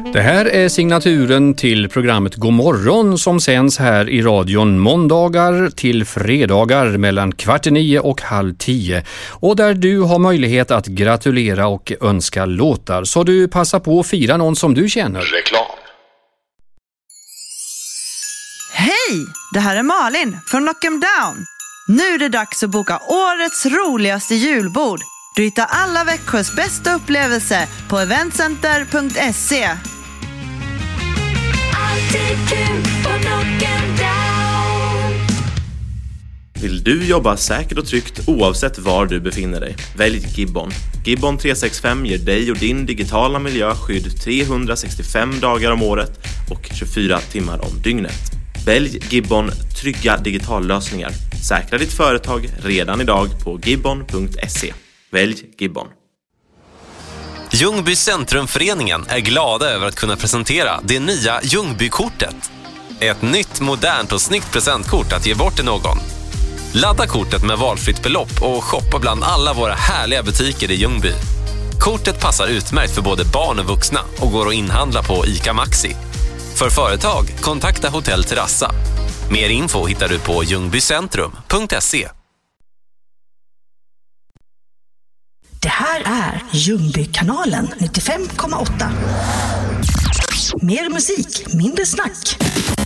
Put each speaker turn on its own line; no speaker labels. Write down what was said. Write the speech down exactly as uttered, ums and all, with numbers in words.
Det här är signaturen till programmet God morgon som sänds här i radion måndagar till fredagar mellan kvart i nio och halv tio. Och där du har möjlighet att gratulera och önska låtar. Så du passar på att fira någon som du känner.
Reklam.
Hej! Det här är Malin från Knock 'em Down. Nu är det dags att boka årets roligaste julbord. Du hittar alla Växjös bästa upplevelser på eventcenter punkt se.
Alltid kul på Knock 'em Down.
Vill du jobba säkert och tryggt oavsett var du befinner dig? Välj Gibbon. Gibbon tre sextiofem ger dig och din digitala miljö skydd trehundrasextiofem dagar om året och tjugofyra timmar om dygnet. Välj Gibbon trygga digitallösningar. Säkra ditt företag redan idag på gibbon punkt se. Välj Gibbon.
Ljungby Centrumföreningen är glada över att kunna presentera det nya Ljungbykortet. Ett nytt, modernt och snyggt presentkort att ge bort till någon. Ladda kortet med valfritt belopp och shoppa bland alla våra härliga butiker i Ljungby. Kortet passar utmärkt för både barn och vuxna och går att inhandla på ICA Maxi. För företag, kontakta Hotell Terrassa. Mer info hittar du på ljungbycentrum punkt se.
Det här är Ljungbykanalen nittiofem komma åtta. Mer musik, mindre snack.